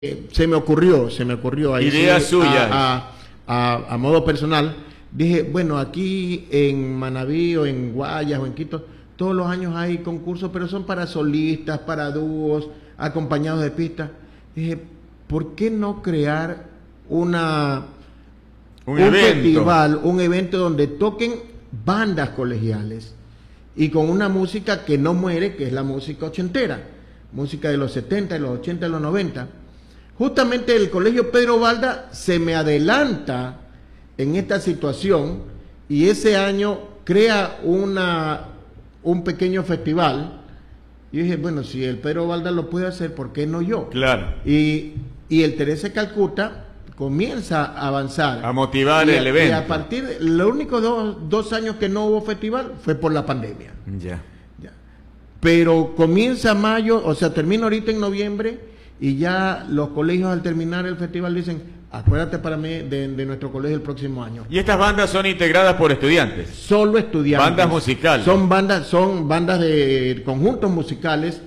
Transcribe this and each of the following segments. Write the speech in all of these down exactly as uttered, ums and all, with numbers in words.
Eh, se me ocurrió, se me ocurrió ahí. Idea sí, suya. A, a, a, a modo personal, dije, bueno, aquí en Manabí o en Guayas o en Quito, todos los años hay concursos, pero son para solistas, para dúos, acompañados de pistas. Dije, ¿por qué no crear una un, un evento. festival, un evento donde toquen bandas colegiales y con una música que no muere, que es la música ochentera, música de los setenta, de los ochenta, de los noventa? Justamente el Colegio Pedro Balda se me adelanta en esta situación y ese año crea una, un pequeño festival. Y dije, bueno, si el Pedro Balda lo puede hacer, ¿por qué no yo? Claro. Y, y el Teresa de Calcuta comienza a avanzar. A motivar y, el evento. Y a partir de los únicos dos, dos años que no hubo festival fue por la pandemia. Ya. Ya. Pero comienza mayo, o sea, termina ahorita en noviembre. Y ya los colegios al terminar el festival dicen, acuérdate para mí de, de nuestro colegio el próximo año. Y estas bandas son integradas por estudiantes. Solo estudiantes. Bandas musicales. Son bandas, son bandas de conjuntos musicales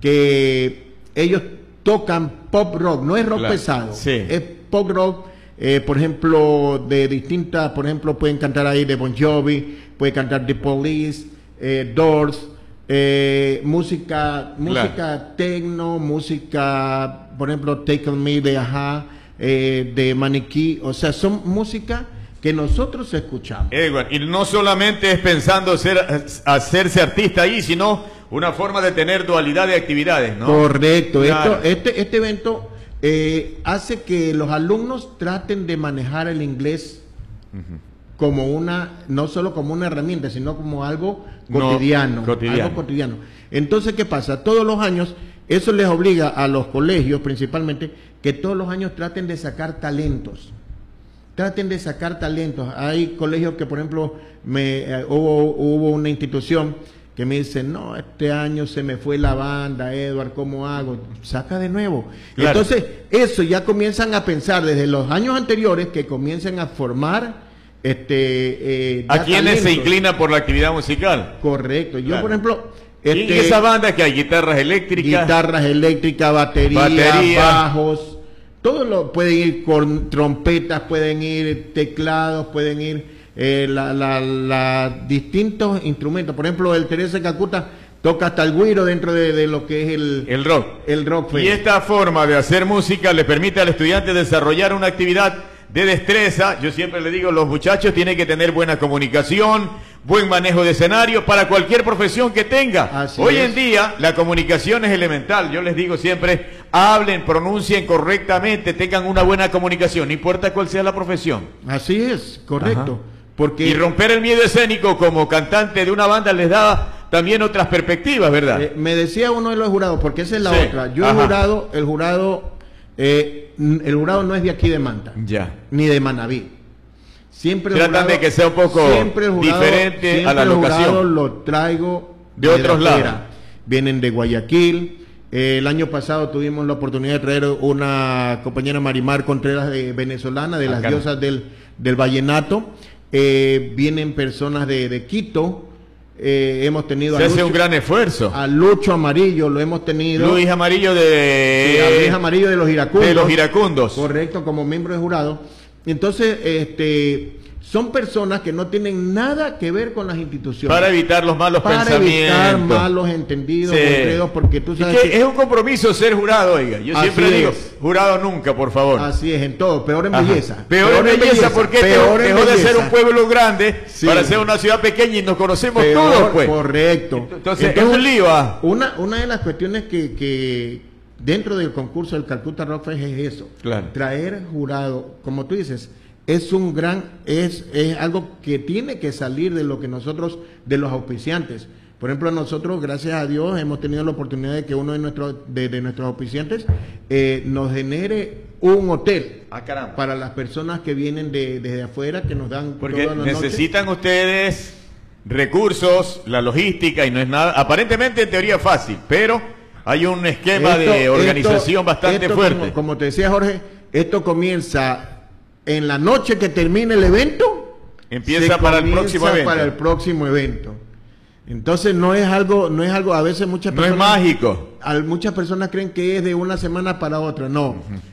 que ellos tocan pop rock, no es rock Claro, pesado, sí. es pop rock. Eh, por ejemplo, de distintas, por ejemplo, pueden cantar ahí de Bon Jovi, puede cantar The Police, eh, Doors. Eh, música, música claro. techno, música, por ejemplo, Take On Me de Ajá, eh, de Maniquí, o sea, son música que nosotros escuchamos. Edward, y no solamente es pensando ser, hacerse artista ahí, sino una forma de tener dualidad de actividades, ¿no? Correcto, Claro. esto, este, este evento eh, hace que los alumnos traten de manejar el inglés uh-huh. como una, no solo como una herramienta, sino como algo cotidiano, no, cotidiano. Algo cotidiano. Entonces, ¿qué pasa? Todos los años, eso les obliga a los colegios principalmente, que todos los años traten de sacar talentos. Traten de sacar talentos. Hay colegios que, por ejemplo, me, eh, hubo, hubo una institución que me dice, no, este año se me fue la banda, Edward, ¿cómo hago? Saca de nuevo. Claro. Entonces, eso ya comienzan a pensar desde los años anteriores que comiencen a formar Este, eh, ¿A quienes se inclina por la actividad musical? Correcto. Yo, claro. por ejemplo... Este, ¿y esa banda que hay? ¿Guitarras eléctricas? Guitarras eléctricas, baterías, Batería. bajos. Todo lo pueden ir con trompetas, pueden ir teclados, pueden ir eh, la, la, la, distintos instrumentos. Por ejemplo, el Teresa de Calcuta toca hasta el güiro dentro de, de lo que es el, el rock. El rock. Y esta forma de hacer música le permite al estudiante desarrollar una actividad de destreza. Yo siempre le digo, los muchachos tienen que tener buena comunicación, buen manejo de escenario para cualquier profesión que tenga. Así Hoy es. en día la comunicación es elemental. Yo les digo siempre, hablen, pronuncien correctamente, tengan una buena comunicación, no importa cuál sea la profesión. Así es, correcto. Porque y romper el miedo escénico como cantante de una banda les da también otras perspectivas, ¿verdad? Eh, me decía uno de los jurados, porque esa es la sí. otra. Yo Ajá. el jurado, el jurado... Eh, el jurado no es de aquí de Manta, ya. ni de Manabí. Siempre el Tratan jurado, de que sea un poco siempre el jurado, diferente siempre a la el locación. Jurado lo traigo de, de otros lados. Vienen de Guayaquil. Eh, el año pasado tuvimos la oportunidad de traer una compañera Marimar Contreras de venezolana, de las Acá. diosas del, del vallenato. Eh, vienen personas de, de Quito. Eh, hemos tenido se a hace Lucho, un gran esfuerzo. A Lucho Amarillo lo hemos tenido. Luis Amarillo de sí, a Luis Amarillo de los Iracundos. De los Iracundos. Correcto, como miembro de jurado. Entonces, este, son personas que no tienen nada que ver con las instituciones. Para evitar los malos para pensamientos. Para evitar malos entendidos, sí. enredos, porque tú sabes que que es un compromiso ser jurado, oiga. Yo Así siempre digo, es. jurado nunca, por favor. Así es, en todo, peor en Ajá. belleza. Peor, peor en belleza, porque peor dejó en de belleza. ser un pueblo grande sí. para ser una ciudad pequeña y nos conocemos peor, todos, pues. Correcto. Entonces, Entonces, es un lío. Ah. Una, una de las cuestiones que, que dentro del concurso del Calcuta Rock Fest es eso. Claro. Traer jurado, como tú dices, es un gran, es, es algo que tiene que salir de lo que nosotros, de los auspiciantes. Por ejemplo, nosotros, gracias a Dios, hemos tenido la oportunidad de que uno de nuestros, de, de nuestros auspiciantes eh, nos genere un hotel ah, caramba. para las personas que vienen de, desde afuera, que nos dan porque todas las necesitan noches. ustedes recursos, la logística, y no es nada, aparentemente en teoría fácil, pero hay un esquema Esto, de organización esto, bastante esto, fuerte. Como, como te decía Jorge, esto comienza en la noche que termine el evento. Empieza para el próximo evento. Para el próximo evento. Entonces no es algo, no es algo, a veces muchas personas... No es mágico. Al, muchas personas creen que es de una semana para otra, no. Uh-huh.